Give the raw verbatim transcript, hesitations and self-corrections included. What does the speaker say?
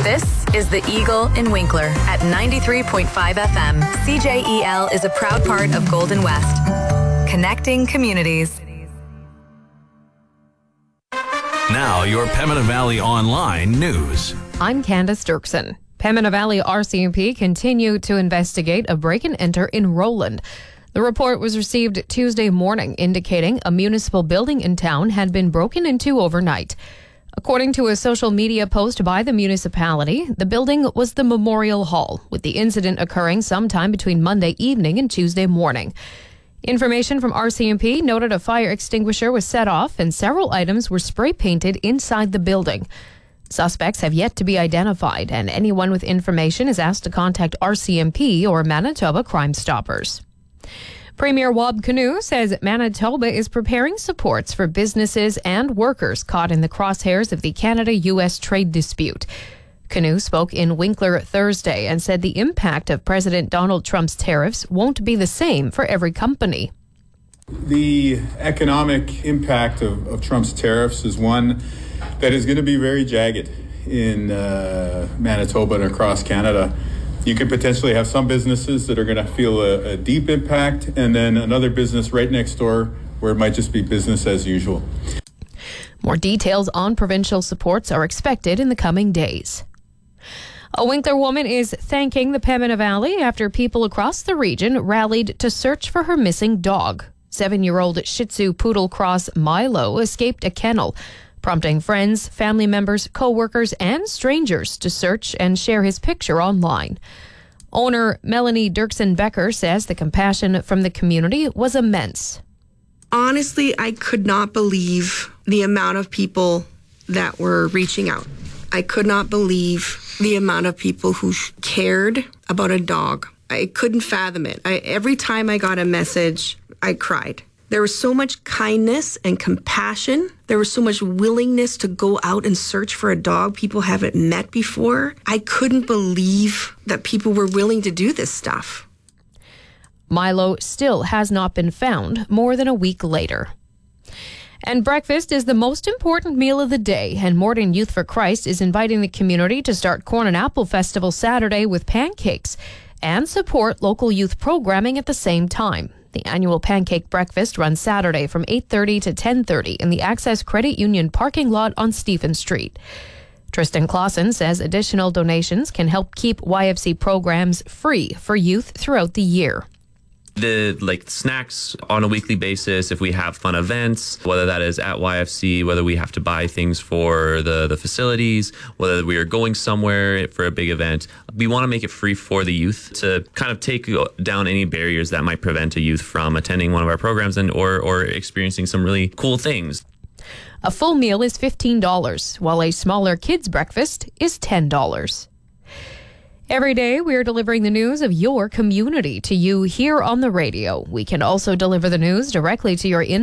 This is The Eagle in Winkler at ninety-three point five F M. C J E L is a proud part of Golden West, connecting communities. Now, your Pembina Valley Online news. I'm Candace Dirksen. Pembina Valley R C M P continue to investigate a break-and-enter in Roland. The report was received Tuesday morning, indicating a municipal building in town had been broken into overnight. According to a social media post by the municipality, the building was the Memorial Hall, with the incident occurring sometime between Monday evening and Tuesday morning. Information from R C M P noted a fire extinguisher was set off and several items were spray painted inside the building. Suspects have yet to be identified, and anyone with information is asked to contact R C M P or Manitoba Crime Stoppers. Premier Wab Kinew says Manitoba is preparing supports for businesses and workers caught in the crosshairs of the Canada U S trade dispute. Kinew spoke in Winkler Thursday and said the impact of President Donald Trump's tariffs won't be the same for every company. The economic impact of, of Trump's tariffs is one that is going to be very jagged in uh, Manitoba and across Canada. You could potentially have some businesses that are going to feel a, a deep impact, and then another business right next door where it might just be business as usual. More details on provincial supports are expected in the coming days. A Winkler woman is thanking the Pembina Valley after people across the region rallied to search for her missing dog. Seven-year-old Shih Tzu poodle cross Milo escaped a kennel, prompting friends, family members, co-workers, and strangers to search and share his picture online. Owner Melanie Dirksen-Becker says the compassion from the community was immense. Honestly, I could not believe the amount of people that were reaching out. I could not believe the amount of people who cared about a dog. I couldn't fathom it. I, every time I got a message, I cried. There was so much kindness and compassion. There was so much willingness to go out and search for a dog people haven't met before. I couldn't believe that people were willing to do this stuff. Milo still has not been found more than a week later. And breakfast is the most important meal of the day, and Morden Youth for Christ is inviting the community to start Corn and Apple Festival Saturday with pancakes and support local youth programming at the same time. The annual pancake breakfast runs Saturday from eight thirty to ten thirty in the Access Credit Union parking lot on Stephen Street. Tristan Clausen says additional donations can help keep Y F C programs free for youth throughout the year. The like snacks on a weekly basis, if we have fun events, whether that is at Y F C, whether we have to buy things for the, the facilities, whether we are going somewhere for a big event, we want to make it free for the youth to kind of take down any barriers that might prevent a youth from attending one of our programs and or, or experiencing some really cool things. A full meal is fifteen dollars, while a smaller kids' breakfast is ten dollars. Every day, we are delivering the news of your community to you here on the radio. We can also deliver the news directly to your in